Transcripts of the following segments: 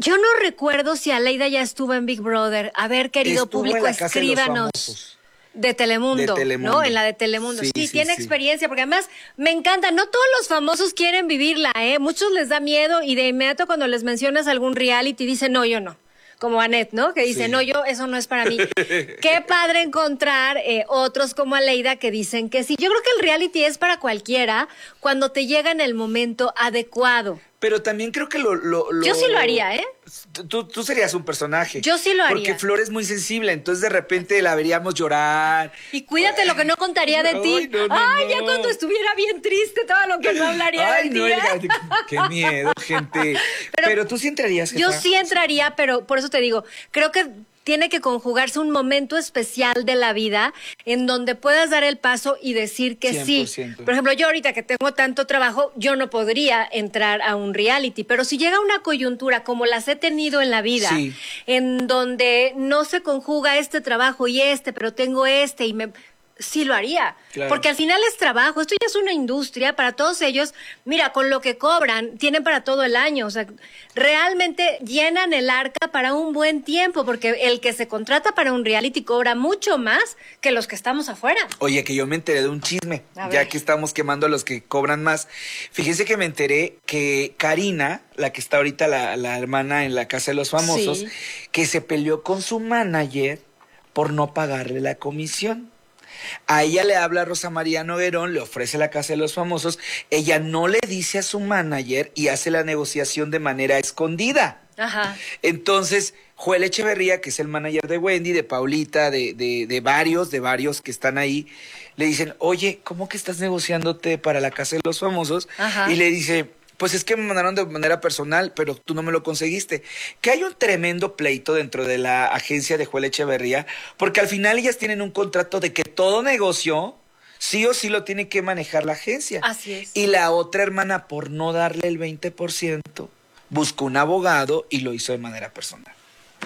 Yo no recuerdo si Aleida ya estuvo en Big Brother. A ver, querido Estuvo público, en la Casa de los escríbanos. Famosos. De Telemundo, De Telemundo. ¿no? En la de Telemundo. Sí, Sí, sí, tiene sí. experiencia, porque además me encanta. No todos los famosos quieren vivirla, ¿eh? Muchos les da miedo y de inmediato cuando les mencionas algún reality dicen, no, yo no. Como Annette, ¿no? Que dice, Sí. no, yo, eso no es para mí. Qué padre encontrar otros como Aleida que dicen que sí. Yo creo que el reality es para cualquiera cuando te llega en el momento adecuado. Pero también creo que Yo sí lo haría, ¿eh? Tú serías un personaje. Yo sí lo haría. Porque Flor es muy sensible, entonces de repente la veríamos llorar. Y cuídate lo que no contaría de ti. Ay, no, no, Ay, no. ya cuando estuviera bien triste, todo lo que no hablaría Ay, de ti. no, ¿eh? qué miedo, gente. Pero tú sí entrarías, jefa. Yo sí entraría, pero por eso te digo, creo que tiene que conjugarse un momento especial de la vida en donde puedas dar el paso y decir que sí. 100%. Por ejemplo, yo ahorita que tengo tanto trabajo, yo no podría entrar a un reality, pero si llega una coyuntura como las he tenido en la vida, Sí. en donde no se conjuga este trabajo y pero tengo este y sí lo haría, Claro. porque al final es trabajo, esto ya es una industria para todos ellos, mira, con lo que cobran, tienen para todo el año, o sea, realmente llenan el arca para un buen tiempo, porque el que se contrata para un reality cobra mucho más que los que estamos afuera. Oye, que yo me enteré de un chisme, A ya ver. que estamos quemando a los que cobran más. Fíjense que me enteré que Karina, la que está ahorita la hermana en la Casa de los Famosos, Sí. que se peleó con su manager por no pagarle la comisión. A ella le habla Rosa María Noguerón, le ofrece la Casa de los Famosos, ella no le dice a su manager y hace la negociación de manera escondida. Ajá. Entonces, Joel Echeverría, que es el manager de Wendy, de Paulita, de varios que están ahí, le dicen, oye, ¿cómo que estás negociándote para la Casa de los Famosos? Ajá. Y le dice, pues es que me mandaron de manera personal, pero tú no me lo conseguiste. Que hay un tremendo pleito dentro de la agencia de Joel Echeverría, porque al final ellas tienen un contrato de que todo negocio sí o sí lo tiene que manejar la agencia. Así es. Y la otra hermana, por no darle el 20%, buscó un abogado y lo hizo de manera personal.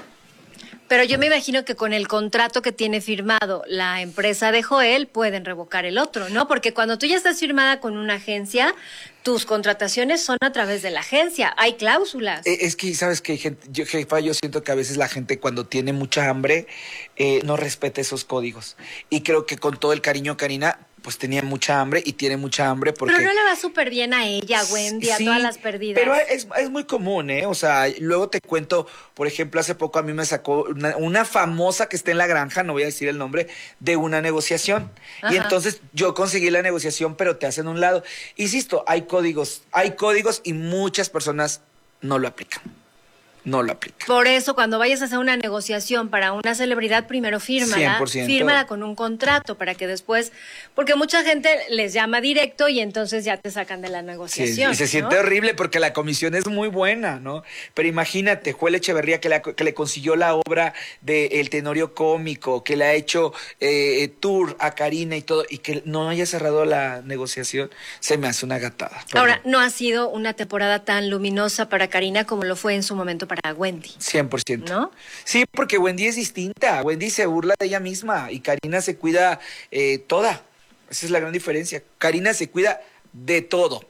Pero yo me imagino que con el contrato que tiene firmado la empresa de Joel pueden revocar el otro, ¿no? Porque cuando tú ya estás firmada con una agencia, tus contrataciones son a través de la agencia, hay cláusulas. Es que, ¿sabes qué, gente? Jefa, yo siento que a veces la gente cuando tiene mucha hambre no respeta esos códigos. Y creo que con todo el cariño, Karina, pues tenía mucha hambre y tiene mucha hambre porque... Pero no le va súper bien a ella, Wendy, a Sí, todas las perdidas. pero es muy común, ¿eh? O sea, luego te cuento, por ejemplo, hace poco a mí me sacó una famosa que está en la granja, no voy a decir el nombre, de una negociación. Ajá. Y entonces yo conseguí la negociación, pero te hacen un lado. Insisto, hay códigos y muchas personas no lo aplican. No lo aplican. Por eso, cuando vayas a hacer una negociación para una celebridad, primero fírmala, 100%. fírmala con un contrato para que después, porque mucha gente les llama directo y entonces ya te sacan de la Sí, negociación. y se siente ¿no? horrible porque la comisión es muy buena, ¿no? Pero imagínate, Joel Echeverría que le consiguió la obra de El Tenorio Cómico, que le ha hecho tour a Karina y todo, y que no haya cerrado la negociación, se me hace una gatada. Ahora, no ha sido una temporada tan luminosa para Karina como lo fue en su momento para Wendy. 100%. ¿No? Sí, porque Wendy es distinta. Wendy se burla de ella misma y Karina se cuida toda. Esa es la gran diferencia. Karina se cuida de todo.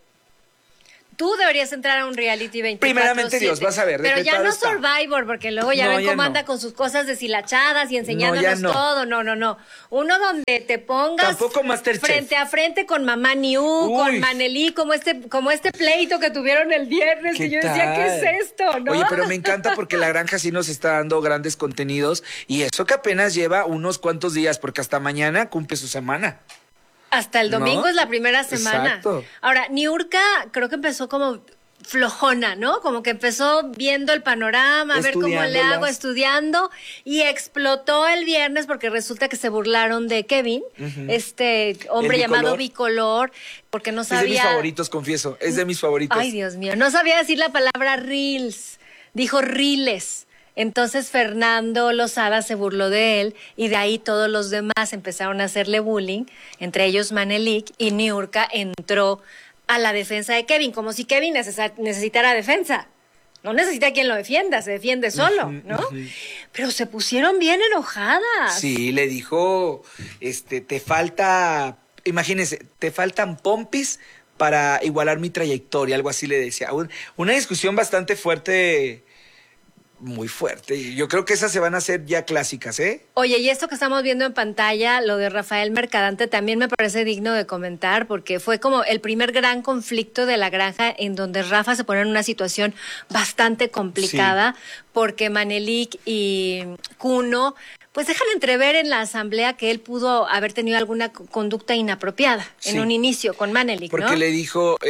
Tú deberías entrar a un reality 24/7. Primeramente Dios, vas a ver, Pero ya decretado no está. Survivor, porque luego ya No, ven ya cómo no. anda con sus cosas deshilachadas y enseñándonos No, ya no. todo. No. Uno donde te pongas Tampoco Masterchef. frente a frente con Mamá Niu, Uy. con Manelí, como este pleito que tuvieron el viernes, que yo decía, ¿qué es esto? ¿No? Oye, pero me encanta porque la granja sí nos está dando grandes contenidos y eso que apenas lleva unos cuantos días, porque hasta mañana cumple su semana. Hasta el domingo ¿No? es la primera semana. Exacto. Ahora, Niurka creo que empezó como flojona, ¿no? Como que empezó viendo el panorama, a ver cómo le hago, Estudiándolas. estudiando, y explotó el viernes porque resulta que se burlaron de Kevin, este hombre El llamado bicolor. Bicolor, porque no Es de mis sabía... favoritos, confieso. Es de mis favoritos. Ay, Dios mío, no sabía decir la palabra reels, dijo riles. Entonces Fernando Lozada se burló de él y de ahí todos los demás empezaron a hacerle bullying, entre ellos Manelik, y Niurka entró a la defensa de Kevin, como si Kevin necesitara defensa. No necesita quien lo defienda, se defiende solo, ¿no? Pero se pusieron bien enojadas. Sí, le dijo, te falta, imagínense, te faltan pompis para igualar mi trayectoria, algo así le decía. Una discusión bastante fuerte Muy fuerte. Yo creo que esas se van a hacer ya clásicas, ¿eh? Oye, y esto que estamos viendo en pantalla, lo de Rafael Mercadante, también me parece digno de comentar, porque fue como el primer gran conflicto de la granja en donde Rafa se pone en una situación bastante complicada, porque Manelik y Kuno pues dejan entrever en la asamblea que él pudo haber tenido alguna conducta inapropiada en un inicio con Manelik, porque le dijo...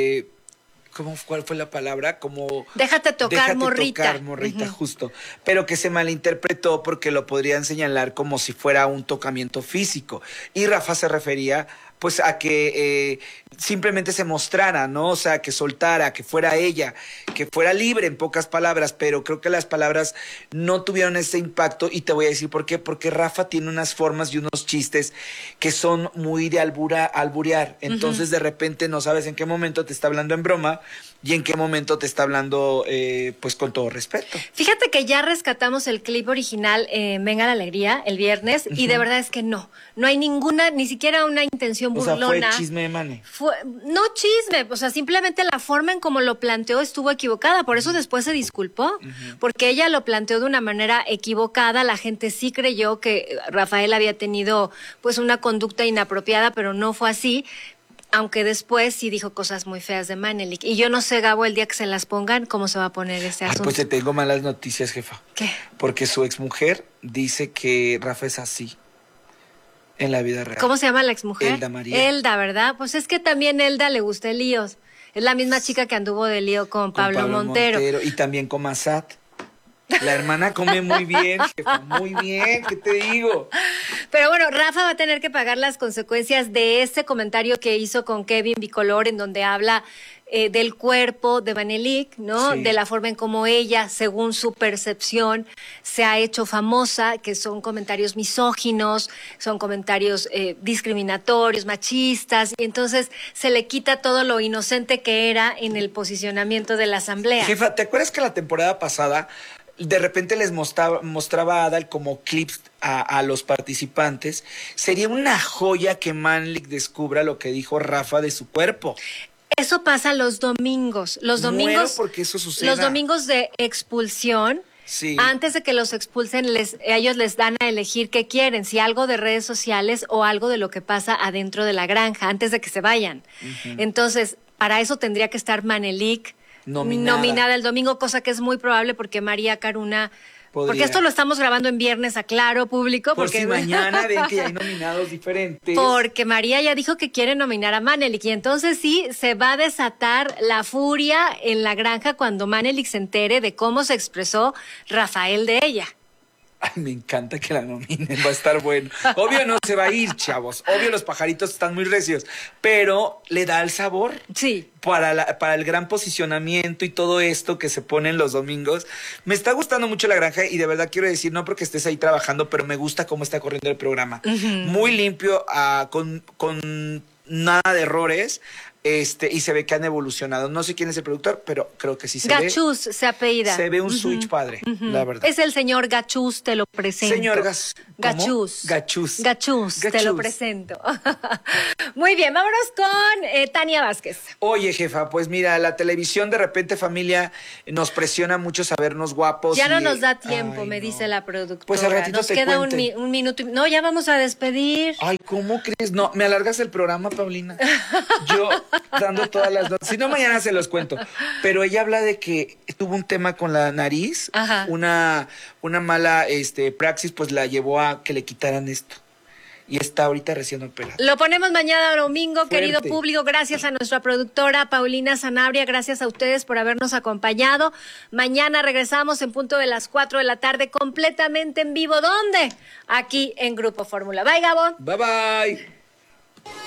¿cuál fue la palabra? Como... Déjate tocar, morrita. Déjate tocar, morrita, justo. Pero que se malinterpretó porque lo podrían señalar como si fuera un tocamiento físico. Y Rafa se refería, pues, a que simplemente se mostrara, ¿no? O sea, que soltara, que fuera ella, que fuera libre, en pocas palabras. Pero creo que las palabras no tuvieron ese impacto. Y te voy a decir por qué. Porque Rafa tiene unas formas y unos chistes que son muy de alburear. Entonces, de repente, no sabes en qué momento te está hablando en broma y en qué momento te está hablando, pues, con todo respeto. Fíjate que ya rescatamos el clip original, Venga la Alegría, el viernes, y de verdad es que no hay ninguna, ni siquiera una intención burlona. O sea, fue chisme de Mane. No chisme, o sea, simplemente la forma en cómo lo planteó estuvo equivocada, por eso después se disculpó, porque ella lo planteó de una manera equivocada, la gente sí creyó que Rafael había tenido, pues, una conducta inapropiada, pero no fue así. Aunque después sí dijo cosas muy feas de Manelik. Y yo no sé, Gabo, el día que se las pongan, cómo se va a poner ese asunto. Pues te tengo malas noticias, jefa. ¿Qué? Porque su exmujer dice que Rafa es así en la vida real. ¿Cómo se llama la exmujer? Elda María. Elda, ¿verdad? Pues es que también Elda le gusta el lío. Es la misma chica que anduvo de lío con Pablo Montero. Y también con Massat. La hermana come muy bien, jefa, muy bien, ¿qué te digo? Pero bueno, Rafa va a tener que pagar las consecuencias de ese comentario que hizo con Kevin Bicolor, en donde habla del cuerpo de Manelik, ¿no? Sí. De la forma en cómo ella, según su percepción, se ha hecho famosa, que son comentarios misóginos, son comentarios discriminatorios, machistas, y entonces se le quita todo lo inocente que era en el posicionamiento de la asamblea. Jefa, ¿te acuerdas que la temporada pasada de repente les mostraba a Adal como clips a los participantes? Sería una joya que Manelik descubra lo que dijo Rafa de su cuerpo. Eso pasa los domingos. Los domingos. Muero porque eso suceda. Los domingos de expulsión. Sí. Antes de que los expulsen, ellos les dan a elegir qué quieren, si algo de redes sociales o algo de lo que pasa adentro de la granja, antes de que se vayan. Entonces, para eso tendría que estar Manelik nominada el domingo, cosa que es muy probable porque María Caruna... Porque esto lo estamos grabando en viernes, aclaro, público. Porque si mañana ven que hay nominados diferentes. Porque María ya dijo que quiere nominar a Manelik y entonces sí se va a desatar la furia en la granja cuando Manelik se entere de cómo se expresó Rafael de ella. Ay, me encanta que la nominen, va a estar bueno. Obvio no se va a ir, chavos. Obvio los pajaritos están muy recios, pero le da el sabor. Sí. Para el gran posicionamiento y todo esto que se pone en los domingos. Me está gustando mucho la granja y de verdad quiero decir, no porque estés ahí trabajando, pero me gusta cómo está corriendo el programa. Muy limpio, con nada de errores. Y se ve que han evolucionado. No sé quién es el productor, pero creo que sí se ve. Gachús se apellida. Se ve un switch padre, la verdad. Es el señor Gachús, te lo presento. Señor Gachús. Gachús, te lo presento. Muy bien, vámonos con Tania Vázquez. Oye, jefa, pues mira, la televisión de repente, familia, nos presiona mucho sabernos guapos. Ya no nos da tiempo, me dice la productora. Pues al ratito nos queda un minuto. No, ya vamos a despedir. Ay, ¿cómo crees? No, me alargas el programa, Paulina. Yo dando todas las notas. Si no, mañana se los cuento. Pero ella habla de que tuvo un tema con la nariz. Ajá. Una mala praxis, pues la llevó a que le quitaran esto. Y está ahorita recién operada. Lo ponemos mañana domingo, Fuerte. querido público. Gracias a nuestra productora Paulina Sanabria. Gracias a ustedes por habernos acompañado. Mañana regresamos en punto de las 4 de la tarde, completamente en vivo. ¿Dónde? Aquí en Grupo Fórmula. Bye, Gabo. Bye, bye.